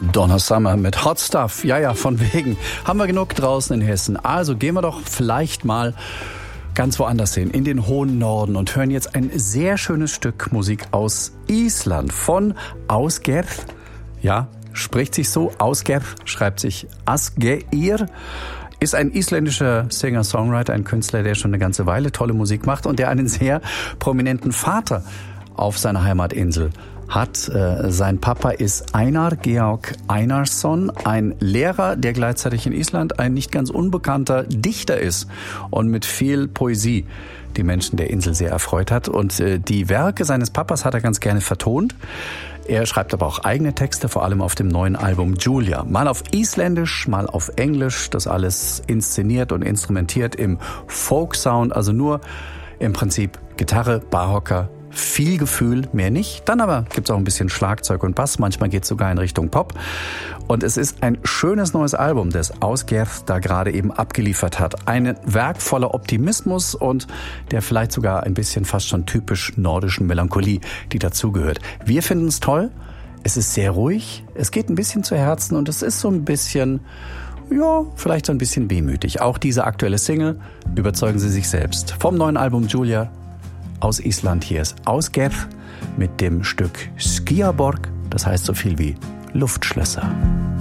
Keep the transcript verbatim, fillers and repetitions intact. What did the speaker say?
Donna Summer mit Hot Stuff. Ja, ja, von wegen. Haben wir genug draußen in Hessen. Also gehen wir doch vielleicht mal ganz woanders hin, in den hohen Norden und hören jetzt ein sehr schönes Stück Musik aus Island von Ásgeir. Ja, spricht sich so. Ásgeir schreibt sich Asgeir. Ist ein isländischer Singer-Songwriter, ein Künstler, der schon eine ganze Weile tolle Musik macht und der einen sehr prominenten Vater auf seiner Heimatinsel hat. Äh, sein Papa ist Einar Georg Einarsson, ein Lehrer, der gleichzeitig in Island ein nicht ganz unbekannter Dichter ist und mit viel Poesie die Menschen der Insel sehr erfreut hat. Und äh, die Werke seines Papas hat er ganz gerne vertont. Er schreibt aber auch eigene Texte, vor allem auf dem neuen Album Julia. Mal auf Isländisch, mal auf Englisch. Das alles inszeniert und instrumentiert im Folk-Sound. Also nur im Prinzip Gitarre, Barhocker, viel Gefühl, mehr nicht. Dann aber gibt's auch ein bisschen Schlagzeug und Bass. Manchmal geht's sogar in Richtung Pop. Und es ist ein schönes neues Album, das Ásgeir da gerade eben abgeliefert hat. Ein Werk voller Optimismus und der vielleicht sogar ein bisschen fast schon typisch nordischen Melancholie, die dazugehört. Wir finden es toll. Es ist sehr ruhig. Es geht ein bisschen zu Herzen und es ist so ein bisschen, ja, vielleicht so ein bisschen wehmütig. Auch diese aktuelle Single, überzeugen Sie sich selbst. Vom neuen Album Julia aus Island. Hier ist Ásgeir mit dem Stück Skýjaborg, das heißt so viel wie Luftschlösser.